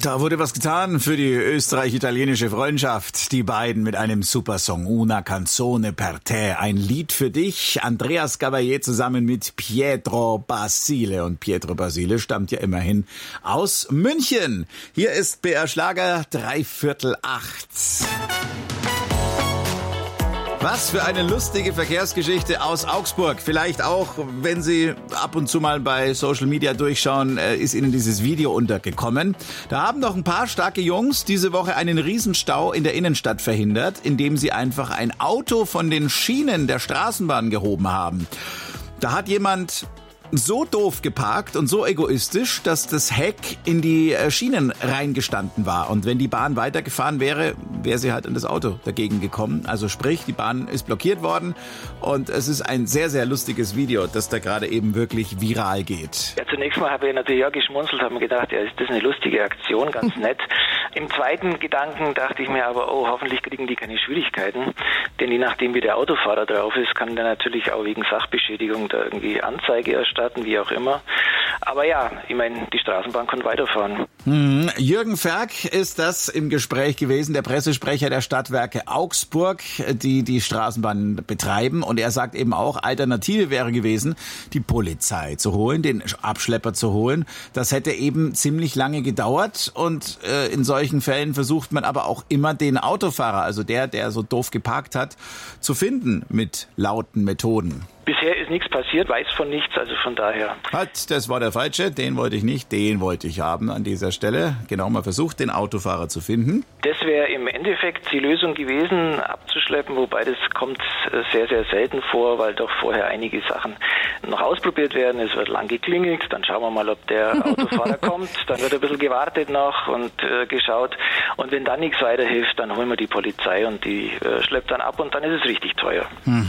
Da wurde was getan für die österreich-italienische Freundschaft. Die beiden mit einem Supersong, Una canzone per te, ein Lied für dich. Andreas Gabalier zusammen mit Pietro Basile. Und Pietro Basile stammt ja immerhin aus München. Hier ist BR Schlager 7:45. Was für eine lustige Verkehrsgeschichte aus Augsburg. Vielleicht auch, wenn Sie ab und zu mal bei Social Media durchschauen, ist Ihnen dieses Video untergekommen. Da haben noch ein paar starke Jungs diese Woche einen Riesenstau in der Innenstadt verhindert, indem sie einfach ein Auto von den Schienen der Straßenbahn gehoben haben. Da hat jemand so doof geparkt und so egoistisch, dass das Heck in die Schienen reingestanden war. Und wenn die Bahn weitergefahren wäre, wäre sie halt in das Auto dagegen gekommen. Also sprich, die Bahn ist blockiert worden und es ist ein sehr, sehr lustiges Video, das da gerade eben wirklich viral geht. Ja, zunächst mal habe ich natürlich auch geschmunzelt, habe mir gedacht, ja, ist das eine lustige Aktion, ganz nett. Im zweiten Gedanken dachte ich mir aber, oh, hoffentlich kriegen die keine Schwierigkeiten, denn je nachdem, wie der Autofahrer drauf ist, kann der natürlich auch wegen Sachbeschädigung da irgendwie Anzeige erstatten, wie auch immer. Aber ja, ich meine, die Straßenbahn kann weiterfahren. Jürgen Ferg ist das im Gespräch gewesen, der Pressesprecher der Stadtwerke Augsburg, die die Straßenbahn betreiben. Und er sagt eben auch, Alternative wäre gewesen, die Polizei zu holen, den Abschlepper zu holen. Das hätte eben ziemlich lange gedauert. Und in solchen Fällen versucht man aber auch immer den Autofahrer, also der so doof geparkt hat, zu finden mit lauten Methoden. Bisher ist nichts passiert, weiß von nichts, also von daher. Halt, das war der falsche, den wollte ich nicht, den wollte ich haben an dieser Stelle. Genau, mal versucht, den Autofahrer zu finden. Das wäre im Endeffekt die Lösung gewesen, abzuschleppen, wobei das kommt sehr, sehr selten vor, weil doch vorher einige Sachen noch ausprobiert werden. Es wird lang geklingelt, dann schauen wir mal, ob der Autofahrer kommt. Dann wird ein bisschen gewartet noch und geschaut. Und wenn dann nichts weiterhilft, dann holen wir die Polizei und die schleppt dann ab und dann ist es richtig teuer.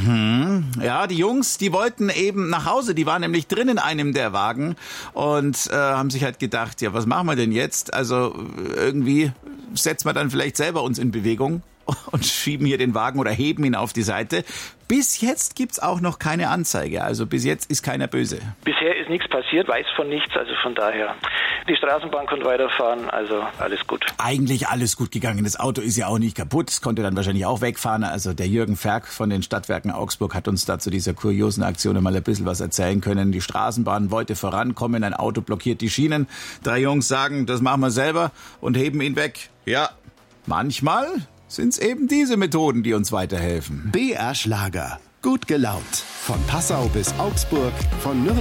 Ja, die Jungs, die wollten eben nach Hause, die waren nämlich drin in einem der Wagen und haben sich halt gedacht, ja, was machen wir denn jetzt? Also irgendwie setzen wir dann vielleicht selber uns in Bewegung und schieben hier den Wagen oder heben ihn auf die Seite. Bis jetzt gibt's auch noch keine Anzeige, also bis jetzt ist keiner böse. Bisher ist nichts passiert, weiß von nichts, also von daher. Die Straßenbahn konnte weiterfahren, also alles gut. Eigentlich alles gut gegangen. Das Auto ist ja auch nicht kaputt. Es konnte dann wahrscheinlich auch wegfahren. Also der Jürgen Ferg von den Stadtwerken Augsburg hat uns da zu dieser kuriosen Aktion mal ein bisschen was erzählen können. Die Straßenbahn wollte vorankommen, ein Auto blockiert die Schienen. 3 Jungs sagen, das machen wir selber und heben ihn weg. Ja, manchmal sind's eben diese Methoden, die uns weiterhelfen. BR Schlager. Gut gelaunt. Von Passau bis Augsburg, von Nürnberg